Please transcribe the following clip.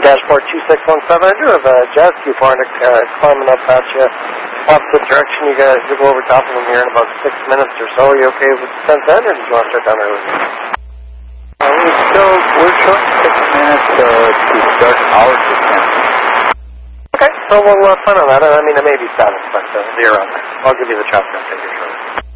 dashboard 2617. I do have a Jazz Q4 climbing up at you. Opposite direction. You go over top of them here in about 6 minutes or so. Are you okay with the 10-10, or do you want to start down early? We're short 6 minutes to start our descent. Okay, so we'll plan on that. I mean, it may be 7, but you're around there. I'll give you the traffic update here shortly.